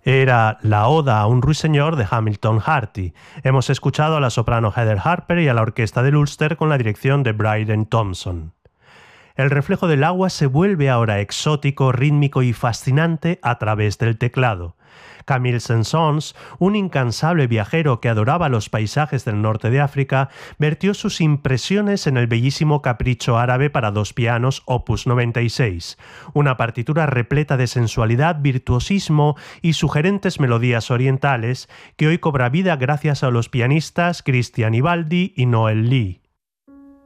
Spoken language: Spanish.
Era la Oda a un ruiseñor de Hamilton Harty. Hemos escuchado a la soprano Heather Harper y a la orquesta del Ulster con la dirección de Bryden Thompson. El reflejo del agua se vuelve ahora exótico, rítmico y fascinante a través del teclado. Camille Saint-Saëns, un incansable viajero que adoraba los paisajes del norte de África, vertió sus impresiones en el bellísimo Capricho árabe para dos pianos Opus 96, una partitura repleta de sensualidad, virtuosismo y sugerentes melodías orientales que hoy cobra vida gracias a los pianistas Christian Ivaldi y Noel Lee.